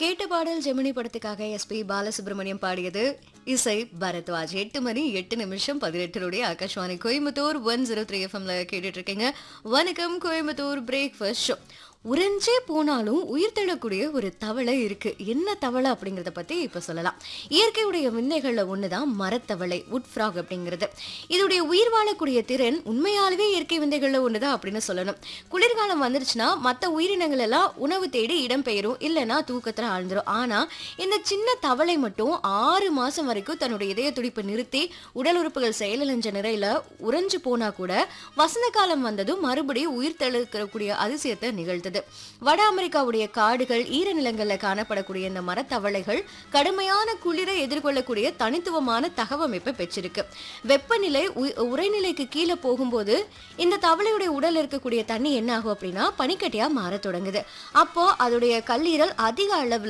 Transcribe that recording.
கேட்ட பாடல் ஜெமினி படத்துக்காக எஸ்பி பாலசுப்ரமணியம் பாடியது. இசை பரத்வாஜ். 8 மணி 8 நிமிஷம் 18 ஆகாஷ்வாணி கோயம்புத்தூர் 103 எஃப்எம்ல கேட்டுட்டு இருக்கீங்க. வணக்கம் கோயம்புத்தூர் பிரேக்ஃபாஸ்ட் ஷோ. உறைஞ்சே போனாலும் உயிர் தள்ளக்கூடிய ஒரு தவளை இருக்கு. என்ன தவளை அப்படிங்கறத பத்தி இப்ப சொல்லலாம். இயற்கையுடைய விந்தைகள்ல ஒண்ணுதான் மரத்தவளை, வுட் ஃப்ராக் அப்படிங்கிறது. இதோடைய உயிர் வாழக்கூடிய திறன் உண்மையாலுமே இயற்கை விந்தைகள்ல ஒண்ணுதான் அப்படின்னு சொல்லணும். குளிர்காலம் வந்துருச்சுன்னா மத்த உயிரினங்கள் எல்லாம் உணவு தேடி இடம் பெயரும், இல்லைன்னா தூக்கத்துல ஆழ்ந்துரும். ஆனா இந்த சின்ன தவளை மட்டும் 6 மாசம் வரைக்கும் தன்னுடைய இதய துடிப்பு நிறுத்தி உடல் உறுப்புகள் செயலிழந்த நிலையில உறைஞ்சு போனா கூட வசந்த காலம் வந்ததும் மறுபடியும் உயிர் தழுக்கக்கூடிய அதிசயத்தை நிகழ்த்து. வட அமெரிக்காவுடைய காடுகள், ஈரநிலங்கள்ல காணப்படக்கூடிய இந்த மரத்தவளைகள் கடுமையான குளிரை எதிர்கொள்ளக்கூடிய தனித்துவமான தகவமைப்பை பெற்றிருக்கு. வெப்பநிலை உறைநிலைக்கு கீழே போகும்போது இந்த தவளையுடைய உடல் இருக்கக்கூடிய தண்ணி என்ன ஆகும் அப்படின்னா பனிக்கட்டியா மாற தொடங்குது. அப்போ அதோடைய கல்லீரல் அதிக அளவுல